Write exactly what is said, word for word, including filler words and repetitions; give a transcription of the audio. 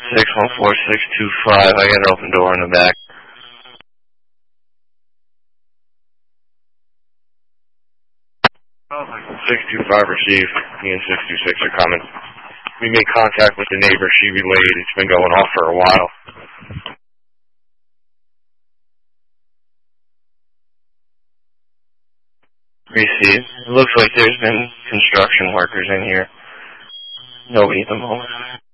six one four six two five. I got an open door in the back. six two five received. Me and six two six are coming. We made contact with the neighbor. She relayed. It's been going off for a while. Received. It looks like there's been construction workers in here. Nobody at the moment.